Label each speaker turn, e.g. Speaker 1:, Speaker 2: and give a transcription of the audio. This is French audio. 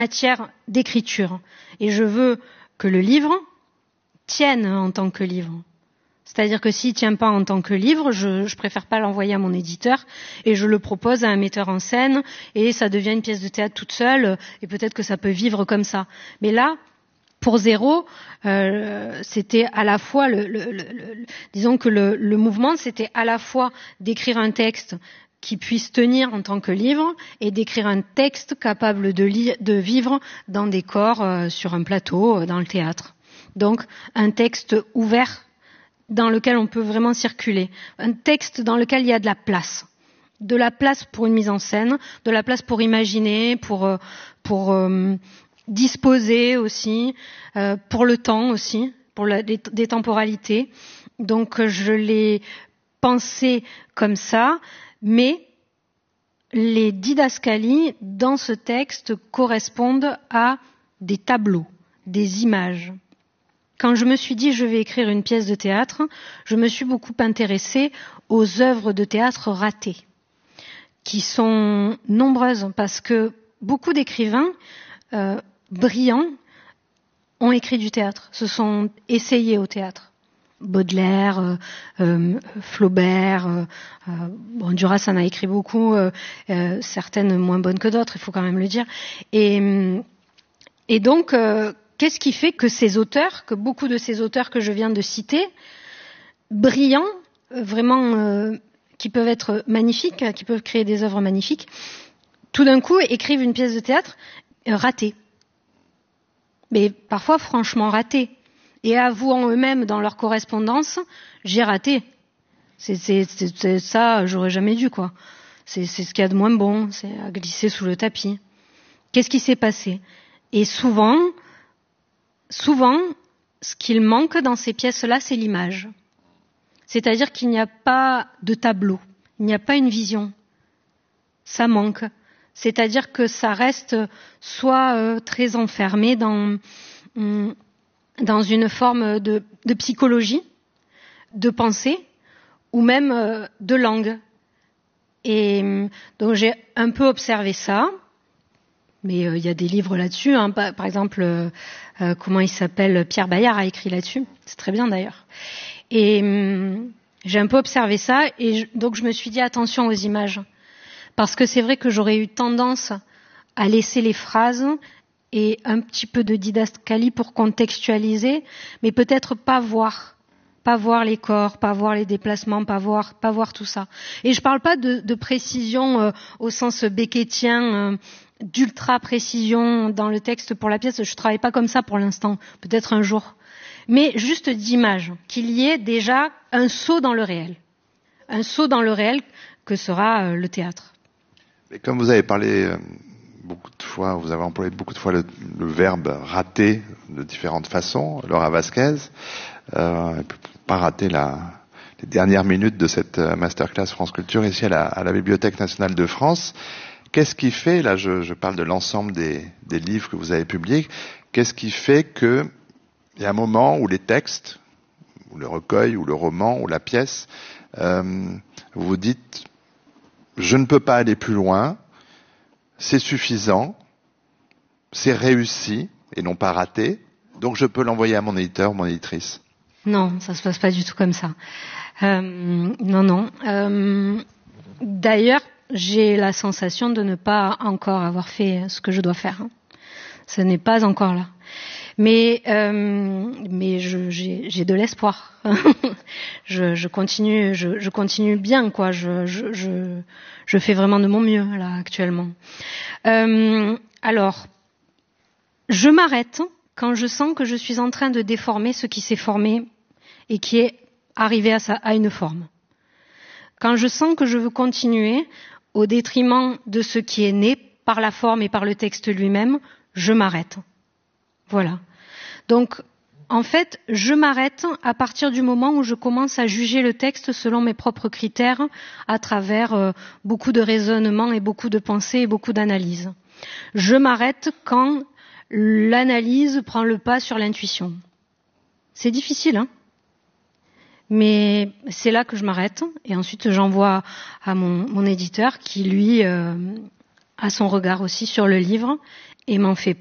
Speaker 1: matière d'écriture. Et je veux que le livre tienne en tant que livre. C'est-à-dire que s'il tient pas en tant que livre, je préfère pas l'envoyer à mon éditeur et je le propose à un metteur en scène et ça devient une pièce de théâtre toute seule et peut-être que ça peut vivre comme ça. Mais là, pour Zéro, c'était à la fois disons que le mouvement, c'était à la fois d'écrire un texte qui puisse tenir en tant que livre et d'écrire un texte capable de vivre dans des corps, sur un plateau, dans le théâtre. Donc, un texte ouvert dans lequel on peut vraiment circuler. Un texte dans lequel il y a de la place. De la place pour une mise en scène, de la place pour imaginer, pour disposer aussi, pour le temps aussi, pour des temporalités. Donc je l'ai pensé comme ça, mais les didascalies dans ce texte correspondent à des tableaux, des images. Quand je me suis dit je vais écrire une pièce de théâtre, je me suis beaucoup intéressée aux œuvres de théâtre ratées, qui sont nombreuses parce que beaucoup d'écrivains brillants ont écrit du théâtre, se sont essayés au théâtre. Baudelaire, Flaubert, Duras en a écrit beaucoup, certaines moins bonnes que d'autres, il faut quand même le dire. Et donc, qu'est-ce qui fait que ces auteurs, que beaucoup de ces auteurs que je viens de citer, brillants, vraiment, qui peuvent être magnifiques, qui peuvent créer des œuvres magnifiques, tout d'un coup écrivent une pièce de théâtre ratée. Mais parfois franchement ratée. Et avouant eux-mêmes dans leur correspondance, j'ai raté. C'est ça, j'aurais jamais dû, quoi. C'est ce qu'il y a de moins bon, c'est à glisser sous le tapis. Qu'est-ce qui s'est passé? Et souvent, ce qu'il manque dans ces pièces-là, c'est l'image. C'est-à-dire qu'il n'y a pas de tableau, il n'y a pas une vision. Ça manque. C'est-à-dire que ça reste soit très enfermé dans une forme de psychologie, de pensée, ou même de langue. Et donc j'ai un peu observé ça, mais il y a des livres là-dessus. Hein. Par exemple, comment il s'appelle, Pierre Bayard a écrit là-dessus. C'est très bien d'ailleurs. Et j'ai un peu observé ça, et donc je me suis dit attention aux images. Parce que c'est vrai que j'aurais eu tendance à laisser les phrases et un petit peu de didascalie pour contextualiser, mais peut-être pas voir les corps, pas voir les déplacements, pas voir tout ça. Et je parle pas de précision au sens beckettien, d'ultra précision dans le texte pour la pièce. Je travaille pas comme ça pour l'instant, peut-être un jour. Mais juste d'image, qu'il y ait déjà un saut dans le réel que sera le théâtre.
Speaker 2: Et comme vous avez parlé beaucoup de fois, vous avez employé beaucoup de fois le verbe rater de différentes façons, Laura Vasquez, pas rater les dernières minutes de cette masterclass France Culture ici à la Bibliothèque nationale de France. Qu'est-ce qui fait, là je parle de l'ensemble des livres que vous avez publiés, qu'est-ce qui fait que il y a un moment où les textes, ou le recueil, ou le roman, ou la pièce, vous dites je ne peux pas aller plus loin, c'est suffisant, c'est réussi et non pas raté, donc je peux l'envoyer à mon éditeur, mon éditrice.
Speaker 1: Non, ça se passe pas du tout comme ça. Non. D'ailleurs, j'ai la sensation de ne pas encore avoir fait ce que je dois faire. Ce n'est pas encore là. Mais j'ai de l'espoir. je continue bien, quoi. Je fais vraiment de mon mieux là actuellement. Alors, je m'arrête quand je sens que je suis en train de déformer ce qui s'est formé et qui est arrivé à une forme. Quand je sens que je veux continuer au détriment de ce qui est né par la forme et par le texte lui-même, je m'arrête. Voilà. Donc, en fait, je m'arrête à partir du moment où je commence à juger le texte selon mes propres critères, à travers beaucoup de raisonnements et beaucoup de pensées et beaucoup d'analyses. Je m'arrête quand l'analyse prend le pas sur l'intuition. C'est difficile, hein ? Mais c'est là que je m'arrête et ensuite j'envoie à mon éditeur qui, lui, a son regard aussi sur le livre et m'en fait